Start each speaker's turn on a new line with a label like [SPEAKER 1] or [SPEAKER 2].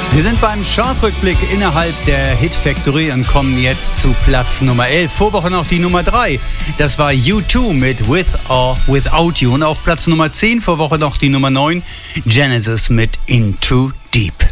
[SPEAKER 1] Wir sind beim Chartrückblick innerhalb der Hit Factory und kommen jetzt zu Platz Nummer 11. Vorwoche noch die Nummer 3. Das war U2 mit With or Without You. Und auf Platz Nummer 10 vorwoche noch die Nummer 9. Genesis mit In Too Deep.